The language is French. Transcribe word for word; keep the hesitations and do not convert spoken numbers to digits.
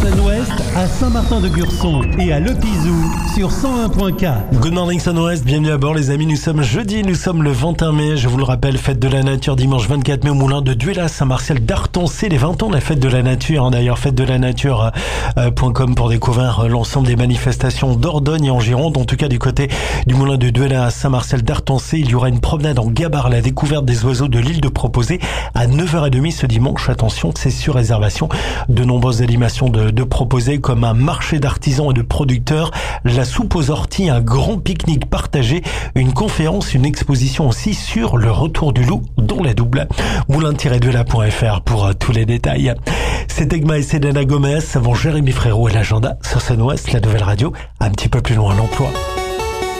Sun-Ouest à Saint-Martin-de-Gurson et à Le Pizou sur cent un point quatre. Good morning Sun-Ouest, bienvenue à bord les amis, nous sommes jeudi, nous sommes le vingt et un mai, je vous le rappelle, fête de la nature dimanche vingt-quatre mai au moulin de Duela, Saint-Martial d'Artoncé, les vingt ans de la fête de la nature, hein, d'ailleurs fête de la nature point com pour découvrir l'ensemble des manifestations d'Ordogne et en Gironde, en tout cas du côté du moulin de Duela à Saint-Martial d'Artoncé, il y aura une promenade en gabar, la découverte des oiseaux de l'île de Proposé à neuf heures trente ce dimanche, attention, c'est sur réservation, de nombreuses animations de, de Proposé comme un marché d'artisans et de producteurs, la soupe aux orties, un grand pique-nique partagé, une conférence, une exposition aussi sur le retour du loup dont la double. moulin tiret duela point f r pour tous les détails. C'est Egma et Selena Gomez avant Jérémy Frérot et l'agenda sur Sun-Ouest, la nouvelle radio, un petit peu plus loin l'emploi.